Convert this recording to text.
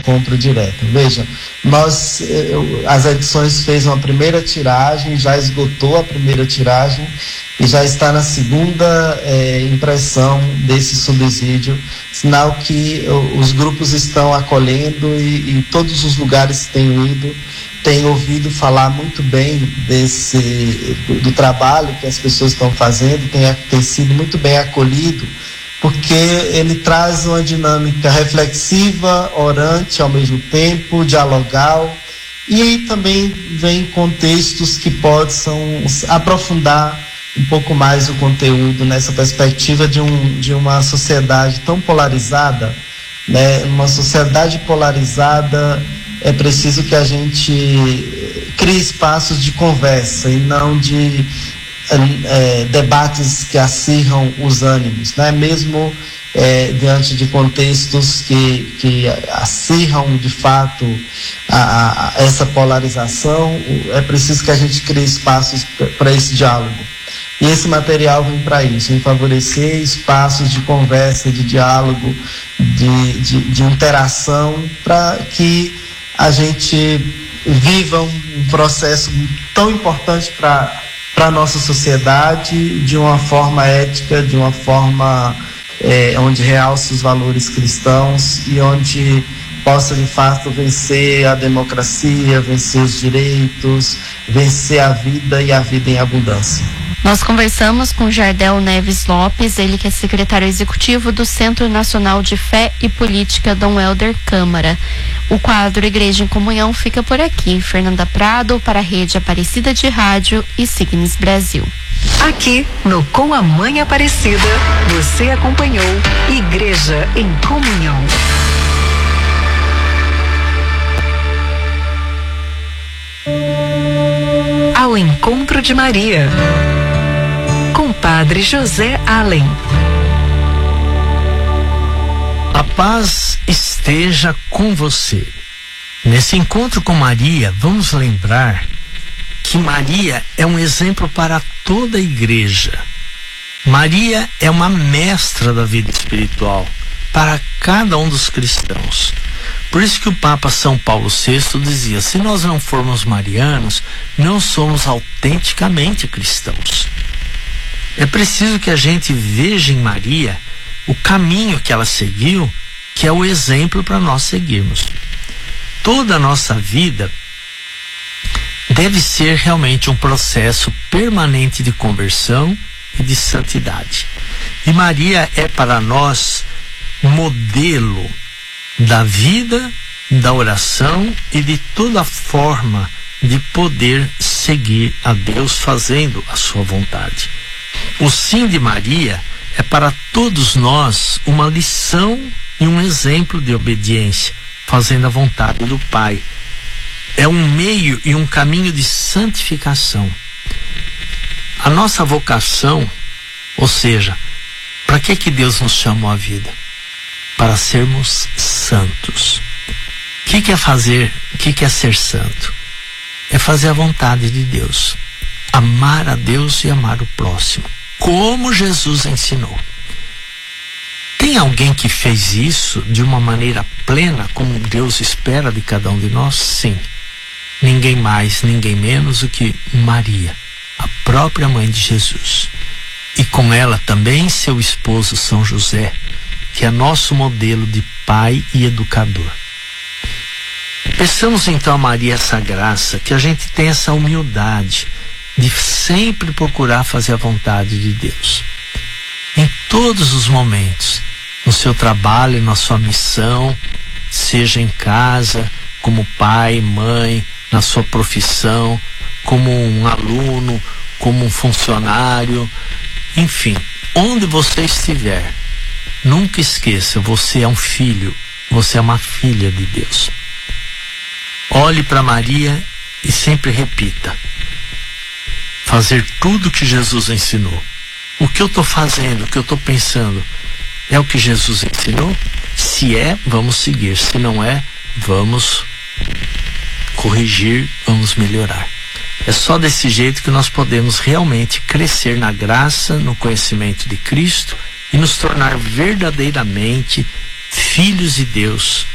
compra direta. Veja, as edições fez uma primeira tiragem, já esgotou a primeira tiragem e já está na segunda impressão desse subsídio, sinal que os grupos estão acolhendo e todos os lugares têm ouvido falar muito bem do trabalho que as pessoas estão fazendo, tem sido muito bem acolhido, porque ele traz uma dinâmica reflexiva, orante ao mesmo tempo, dialogal, e aí também vem contextos que possam aprofundar um pouco mais o conteúdo nessa perspectiva de uma sociedade tão polarizada, né? Uma sociedade polarizada, é preciso que a gente crie espaços de conversa e não de debates que acirram os ânimos, né? Mesmo diante de contextos que acirram de fato essa polarização, é preciso que a gente crie espaços para esse diálogo. E esse material vem para isso, em favorecer espaços de conversa, de diálogo, de interação, para que a gente viva um processo tão importante para a nossa sociedade, de uma forma ética, de uma forma onde realce os valores cristãos e onde possa de fato vencer a democracia, vencer os direitos, vencer a vida e a vida em abundância. Nós conversamos com Jardel Neves Lopes, ele que é secretário executivo do Centro Nacional de Fé e Política Dom Helder Câmara. O quadro Igreja em Comunhão fica por aqui. Fernanda Prado para a Rede Aparecida de Rádio e Signes Brasil. Aqui no Com a Mãe Aparecida, você acompanhou Igreja em Comunhão. Ao encontro de Maria, com Padre José Allen. A paz esteja com você. Nesse encontro com Maria, vamos lembrar que Maria é um exemplo para toda a igreja. Maria é uma mestra da vida espiritual para cada um dos cristãos. Por isso que o Papa São Paulo VI dizia: se nós não formos marianos, não somos autenticamente cristãos. É preciso que a gente veja em Maria o caminho que ela seguiu, que é o exemplo para nós seguirmos. Toda a nossa vida deve ser realmente um processo permanente de conversão e de santidade. E Maria é para nós modelo da vida, da oração e de toda forma de poder seguir a Deus fazendo a sua vontade. O sim de Maria é para todos nós uma lição e um exemplo de obediência, fazendo a vontade do Pai. É um meio e um caminho de santificação. A nossa vocação, ou seja, para que Deus nos chamou à vida? Para sermos santos. O que é fazer? O que é ser santo? É fazer a vontade de Deus. Amar a Deus e amar o próximo, como Jesus ensinou. Tem alguém que fez isso de uma maneira plena, como Deus espera de cada um de nós? Sim. Ninguém mais, ninguém menos do que Maria, a própria mãe de Jesus. E com ela também seu esposo São José, que é nosso modelo de pai e educador. Peçamos então a Maria essa graça, que a gente tenha essa humildade de sempre procurar fazer a vontade de Deus. Em todos os momentos, no seu trabalho, na sua missão, seja em casa, como pai, mãe, na sua profissão, como um aluno, como um funcionário, enfim, onde você estiver, nunca esqueça, você é um filho, você é uma filha de Deus. Olhe para Maria e sempre repita: fazer tudo o que Jesus ensinou. O que eu estou fazendo, o que eu estou pensando, é o que Jesus ensinou? Se é, vamos seguir. Se não é, vamos corrigir, vamos melhorar. É só desse jeito que nós podemos realmente crescer na graça, no conhecimento de Cristo e nos tornar verdadeiramente filhos de Deus,